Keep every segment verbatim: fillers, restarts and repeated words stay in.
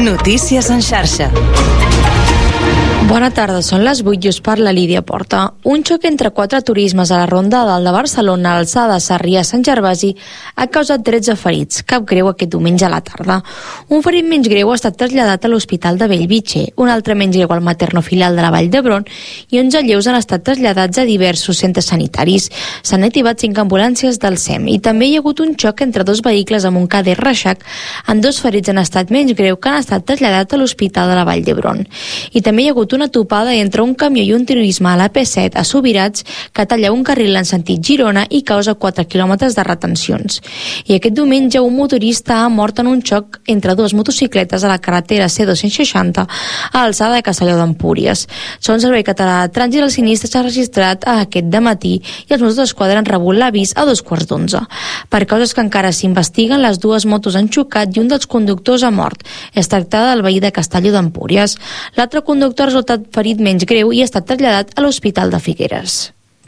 Notícies en xarxa. Bona tarda, són les vuit i us parla Lídia Porta. Un xoc entre quatre turismes a la Ronda Dalt de Barcelona, a l'alçada Sarrià-Sant Gervasi, ha causat tretze ferits, cap greu aquest diumenge a la tarda. Un ferit menys greu ha estat traslladat a l'Hospital de Bellvitge, un altre menys greu al materno filial de la Vall d'Hebron i onze lleus han estat traslladats a diversos centres sanitaris. S'han activat cinc ambulàncies del S E M i també hi ha hagut un xoc entre dos vehicles amb un K D Reixac, en dos ferits en estat menys greu que han estat traslladats a l'Hospital de la Vall d'Hebron. I també hi ha hagut una topada entre un camió i un turisme a la P set a Subirats que talla un carril en sentit Girona i causa quatre quilòmetres de retencions. I aquest diumenge un motorista ha mort en un xoc entre dues motocicletes a la carretera C dos-cents seixanta a l'alçada de Castelló d'Empúries. Segons el Servei Català de Trànsit, el sinistre s'ha registrat a aquest dematí i els Mossos d'Esquadra han rebut l'avís a dos quarts d'onze. Per causes que encara s'investiguen, les dues motos han xocat i un dels conductors ha mort. Es tracta del veí de Castelló d'Empúries. L'altre conductor ha resultat ferit menys greu i ha estat traslladat a l'Hospital de Figueres.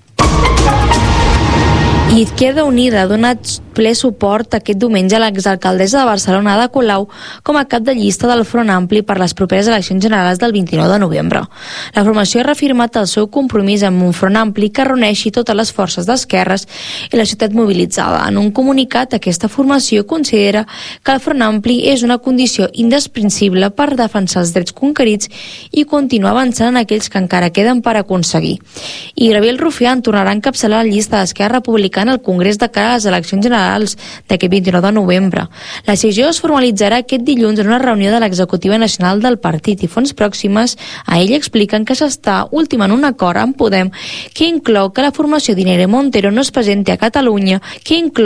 I Izquierda Unida ha donat ple suport aquest diumenge a l'exalcaldessa de Barcelona, Ada Colau, com a cap de llista del Front Ampli per les properes eleccions generals del vint-i-nou de novembre. La formació ha reafirmat el seu compromís amb un Front Ampli que reuneixi totes les forces d'esquerres i la ciutat mobilitzada. En un comunicat, aquesta formació considera que el Front Ampli és una condició indispensable per defensar els drets conquerits i continuar avançant en aquells que encara queden per aconseguir. I Gabriel Rufián tornarà a encapçalar la llista d'Esquerra Republicana al Congrés de cara a les eleccions generals d'aquest vint-i-nou de novembre. La decisió es formalitzarà aquest dilluns en una reunió de l'executiva nacional del partit i fonts pròximes a ell expliquen que s'està ultimant un acord amb Podem que inclou que la formació d'Irene Montero no es presenti a Catalunya, que inclou